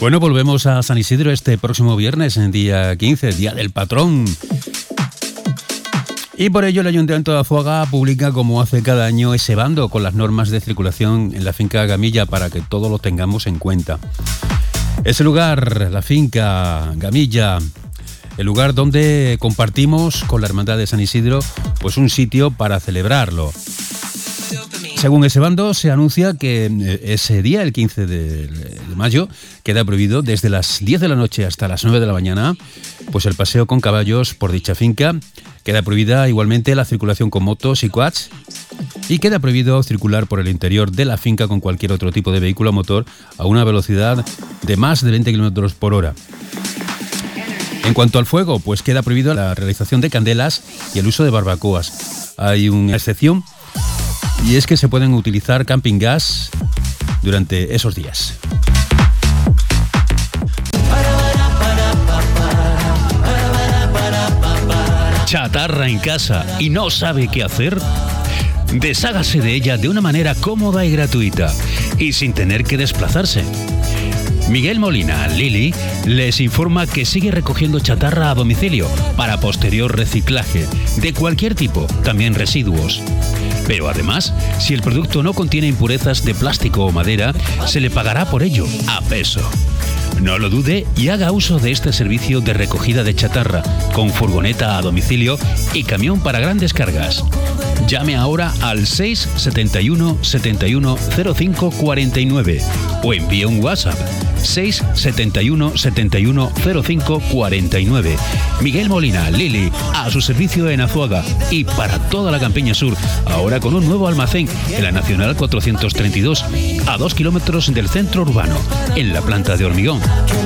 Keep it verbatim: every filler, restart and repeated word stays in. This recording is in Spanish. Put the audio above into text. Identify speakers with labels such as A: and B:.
A: Bueno, volvemos a San Isidro este próximo viernes, en día quince, Día del Patrón. Y por ello el Ayuntamiento de Azuaga publica, como hace cada año, ese bando con las normas de circulación en la finca Gamilla para que todos lo tengamos en cuenta. Ese lugar, la finca Gamilla, el lugar donde compartimos con la Hermandad de San Isidro pues un sitio para celebrarlo. Según ese bando, se anuncia que ese día, el quince de mayo, queda prohibido desde las diez de la noche hasta las nueve de la mañana pues el paseo con caballos por dicha finca. Queda prohibida igualmente la circulación con motos y quads y queda prohibido circular por el interior de la finca con cualquier otro tipo de vehículo a motor a una velocidad de más de veinte kilómetros por hora. En cuanto al fuego, pues queda prohibido la realización de candelas y el uso de barbacoas. Hay una excepción, y es que se pueden utilizar camping gas durante esos días.
B: ¿Chatarra en casa y no sabe qué hacer? Deshágase de ella de una manera cómoda y gratuita y sin tener que desplazarse. Miguel Molina, Lili, les informa que sigue recogiendo chatarra a domicilio para posterior reciclaje de cualquier tipo, también residuos. Pero además, si el producto no contiene impurezas de plástico o madera, se le pagará por ello, a peso. No lo dude y haga uso de este servicio de recogida de chatarra, con furgoneta a domicilio y camión para grandes cargas. Llame ahora al seis setenta y uno setenta y uno cero cinco cuarenta y nueve o envíe un WhatsApp seis setenta y uno setenta y uno cero cinco cuarenta y nueve. Miguel Molina, Lili, a su servicio en Azuaga y para toda la Campiña Sur, ahora con un nuevo almacén en la Nacional cuatrocientos treinta y dos, a dos kilómetros del centro urbano, en la planta de hormigón.